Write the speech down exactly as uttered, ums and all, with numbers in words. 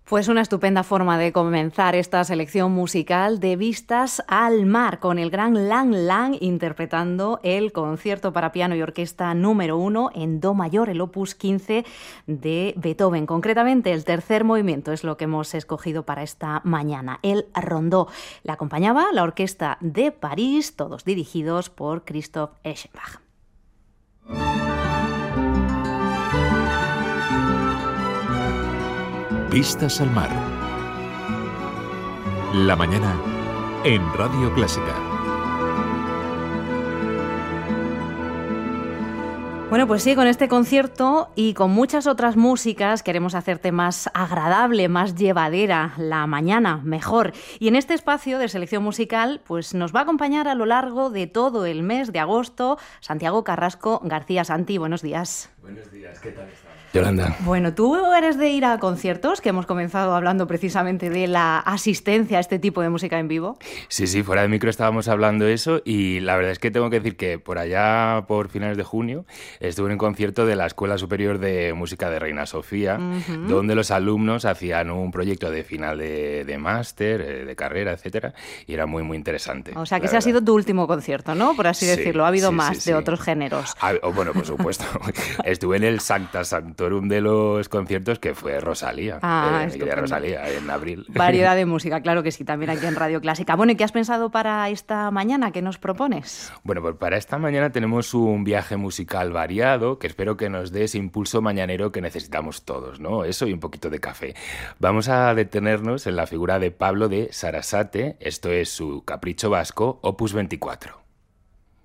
Pues una estupenda forma de comenzar esta selección musical de Vistas al Mar, con el gran Lang Lang interpretando el concierto para piano y orquesta número uno en do mayor, el opus quince de Beethoven. Concretamente, el tercer movimiento es lo que hemos escogido para esta mañana, el Rondó. Le acompañaba la Orquesta de París, todos dirigidos por Christoph Eschenbach. Vistas al Mar. La mañana en Radio Clásica. Bueno, pues sí, con este concierto y con muchas otras músicas queremos hacerte más agradable, más llevadera la mañana, mejor. Y en este espacio de selección musical, pues nos va a acompañar a lo largo de todo el mes de agosto Santiago Carrasco García. Santi, buenos días. Buenos días, ¿qué tal estás? Yolanda. Bueno, tú eres de ir a conciertos, que hemos comenzado hablando precisamente de la asistencia a este tipo de música en vivo. Sí, sí, fuera de micro estábamos hablando de eso y la verdad es que tengo que decir que por allá, por finales de junio, estuve en un concierto de la Escuela Superior de Música de Reina Sofía, uh-huh. donde los alumnos hacían un proyecto de final de, de máster, de carrera, etcétera, y era muy, muy interesante. O sea, que ese ha sido tu último concierto, ¿no? Por así sí, decirlo. Ha habido sí, más sí, sí. de otros géneros. Ah, bueno, por supuesto. Estuve en el Sancta Sanctorum de los conciertos, que fue Rosalía. Ah, eh, de Rosalía, en abril. Variedad de música, claro que sí, también aquí en Radio Clásica. Bueno, ¿y qué has pensado para esta mañana? ¿Qué nos propones? Bueno, pues para esta mañana tenemos un viaje musical variado que espero que nos dé ese impulso mañanero que necesitamos todos, ¿no? Eso y un poquito de café. Vamos a detenernos en la figura de Pablo de Sarasate, esto es su Capricho Vasco, opus veinticuatro.